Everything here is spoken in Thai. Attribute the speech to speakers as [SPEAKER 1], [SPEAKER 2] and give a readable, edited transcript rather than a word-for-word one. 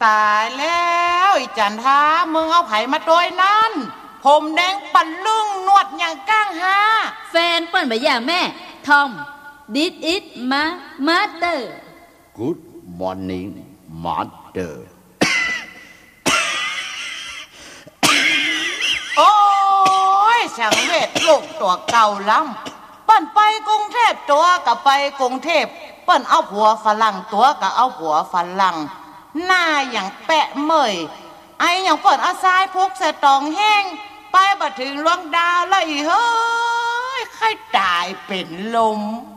[SPEAKER 1] ตายแล้วอีจันท้ามึงเอาไผมาโดยนั้นผมแดงปั่นลุ่งนวดอย่างก้างฮา
[SPEAKER 2] แฟนเปิ้นบ่ย่าแม่ทอม This is my mother
[SPEAKER 3] Good morning mother
[SPEAKER 1] โอ้ยสังเวชลูกตัวเก่าล้ำเปิ้นไปกรุงเทพตัวกับไปกรุงเทพเปิ้นเอาผัวฝรั่งตัวกับเอาผัวฝรั่งหน้าอย่างแปะเมยไออย่างเปิ้นเอาทรายพุกใส่ตองแห้งไปบ่ถึงดวงดาวแล้วอีเฮ้ยใครตายเป็นลม